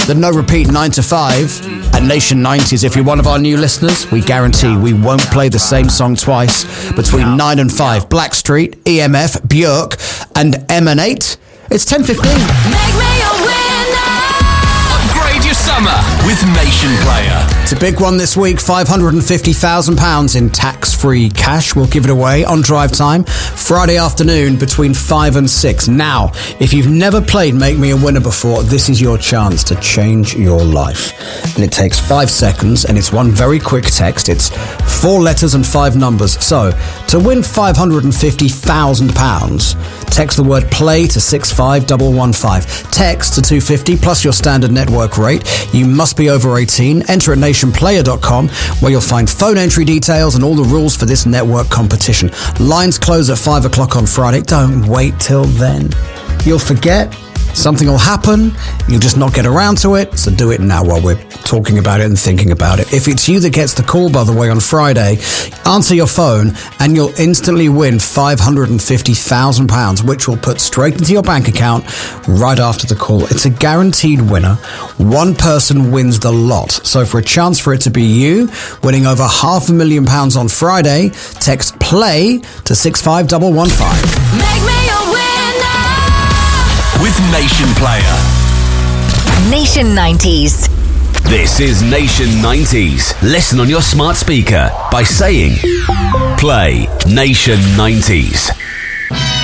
The No Repeat 9 to 5 at Nation 90s. If you're one of our new listeners, we guarantee we won't play the same song twice. Between 9 and 5, Blackstreet, EMF, Björk, and Emanate. It's 10:15. Make me a winner. Upgrade your summer with Nation Player. It's a big one this week. £550,000 in tax-free cash. We'll give it away on Drive Time Friday afternoon between 5 and 6. Now, if you've never played Make Me a Winner before, this is your chance to change your life. And it takes 5 seconds, and it's one very quick text. It's 4 letters and 5 numbers. So, to win £550,000, text the word play to 65115. Text to 250 plus your standard network rate. You must be over 18. Enter at nationplayer.com, where you'll find phone entry details and all the rules for this network competition. Lines close at 5 o'clock on Friday. Don't wait till then. You'll forget. Something will happen. You'll just not get around to it. So do it now while we're talking about it and thinking about it. If it's you that gets the call, by the way, on Friday, answer your phone and you'll instantly win £550,000, which will put straight into your bank account right after the call. It's a guaranteed winner. One person wins the lot. So for a chance for it to be you, winning over £500,000 on Friday, text play to 65115. Make me a winner. With Nation Player. Nation 90s. This is Nation 90s. Listen on your smart speaker by saying, play Nation 90s.